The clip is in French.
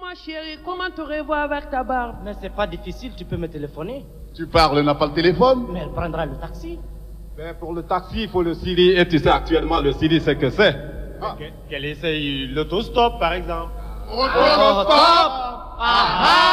Dis-moi, chérie, comment te revois avec ta barbe? Mais c'est pas difficile, tu peux me téléphoner. Tu parles, elle n'a pas le téléphone? Mais elle prendra le taxi. Ben, pour le taxi, il faut le Siri. Et tu sais actuellement, le Siri, c'est que c'est. Qu'elle essaye l'autostop, par exemple. Autostop!